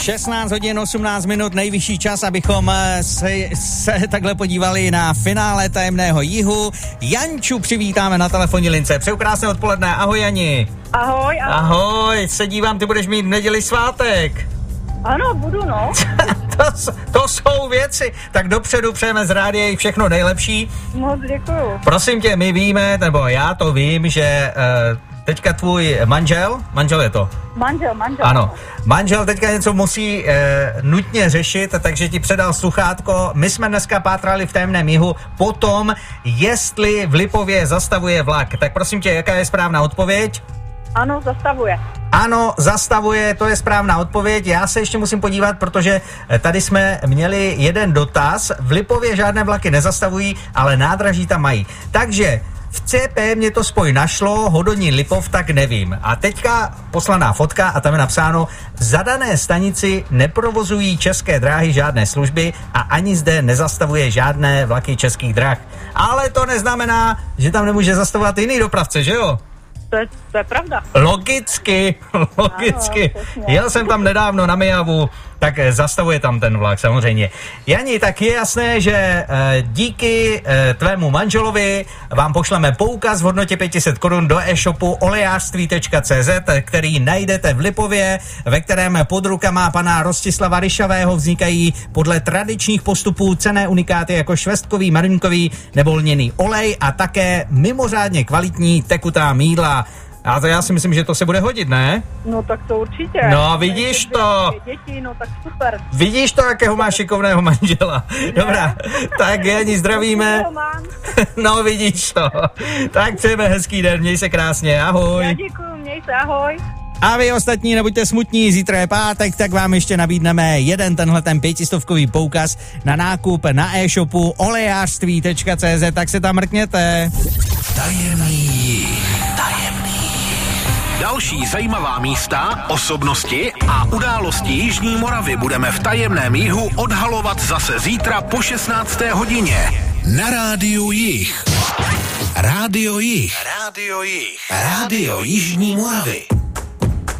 16 hodin 18 minut, nejvyšší čas, abychom se takhle podívali na finále Tajemného jihu. Janču přivítáme na telefonní lince. Přeju krásné odpoledne. Ahoj, Jani. Ahoj. Ahoj, se dívám, ty budeš mít v neděli svátek. Ano, budu, no. to jsou věci. Tak dopředu přejeme z rádia všechno nejlepší. Moc děkuju. Prosím tě, my víme, nebo já to vím, že teďka tvůj manžel je to? Manžel. Ano. Manžel teďka něco musí nutně řešit, takže ti předal sluchátko. My jsme dneska pátrali v Tajemném jihu po tom, jestli v Lipově zastavuje vlak. Tak prosím tě, jaká je správná odpověď? Ano, zastavuje. Ano, zastavuje, to je správná odpověď. Já se ještě musím podívat, protože tady jsme měli jeden dotaz. V Lipově žádné vlaky nezastavují, ale nádraží tam mají. Takže v CP mě to spoj našlo, Hodonín Lipov, tak nevím. A teďka poslaná fotka a tam je napsáno: v zadané stanici neprovozují České dráhy žádné služby a ani zde nezastavuje žádné vlaky Českých drah. Ale to neznamená, že tam nemůže zastavovat jiný dopravce, že jo? To je pravda. Logicky. Ano, jel jsem tam nedávno na Mijavu, tak zastavuje tam ten vlak samozřejmě. Jani, tak je jasné, že díky tvému manželovi vám pošleme poukaz v hodnotě 500 korun do e-shopu olejářství.cz, který najdete v Lipově, ve kterém pod rukama pana Rostislava Ryšavého vznikají podle tradičních postupů cenné unikáty jako švestkový, marinkový nebo lněný olej a také mimořádně kvalitní tekutá mýdla. A to já si myslím, že to se bude hodit, ne? No tak to určitě. No vidíš to. Děti, no tak super. Vidíš to, jakého máš šikovného manžela. Dobrá, tak Jani, zdravíme. No vidíš to. Tak přejeme hezký den, měj se krásně, ahoj. Já děkuju, měj se, ahoj. A vy ostatní nebuďte smutní, zítra je pátek, tak vám ještě nabídneme jeden tenhleten 500kový poukaz na nákup na e-shopu olejářství.cz, tak se tam mrkněte. Tajemný. Další zajímavá místa, osobnosti a události Jižní Moravy budeme v Tajemném jihu odhalovat zase zítra po 16. hodině. Na Rádiu Jih. Rádio Jih. Rádio Jižní Moravy.